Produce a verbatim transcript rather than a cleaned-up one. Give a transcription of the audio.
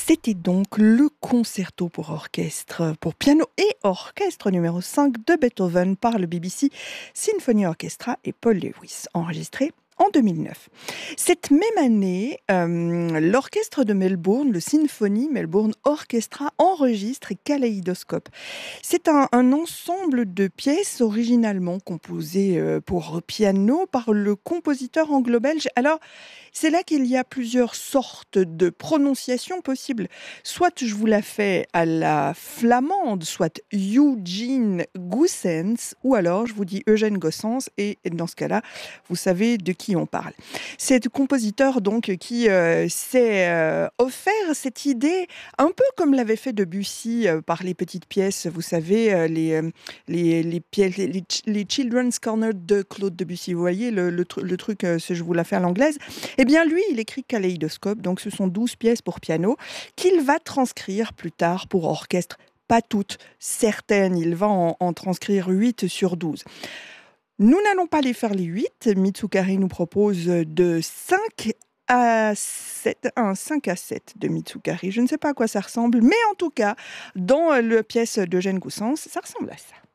C'était donc le concerto pour orchestre, pour piano et orchestre numéro cinq de Beethoven par le B B C Symphony Orchestra et Paul Lewis, enregistré en deux mille neuf. Cette même année, euh, l'orchestre de Melbourne, le Symphony Melbourne Orchestra, enregistre Kaléidoscope. C'est un, un ensemble de pièces originalement composées euh, pour piano par le compositeur anglo-belge. Alors, c'est là qu'il y a plusieurs sortes de prononciations possibles. Soit je vous la fais à la flamande, soit Eugene Goossens, ou alors je vous dis Eugène Gossens, et dans ce cas-là, vous savez de qui on parle. C'est le compositeur donc qui euh, s'est euh, offert cette idée, un peu comme l'avait fait Debussy euh, par les petites pièces, vous savez, euh, les, euh, les, les, pièces, les, les Children's Corner de Claude Debussy. Vous voyez le, le, le truc, euh, je vous la fais à l'anglaise. Eh bien, lui, il écrit Kaléidoscope, donc ce sont douze pièces pour piano qu'il va transcrire plus tard pour orchestre. Pas toutes, certaines, il va en, en transcrire huit sur douze. Nous n'allons pas les faire les huit. Mitsukari nous propose de cinq à sept, un cinq à sept de Mitsukari. Je ne sais pas à quoi ça ressemble, mais en tout cas, dans la pièce d'Eugène Goossens, ça ressemble à ça.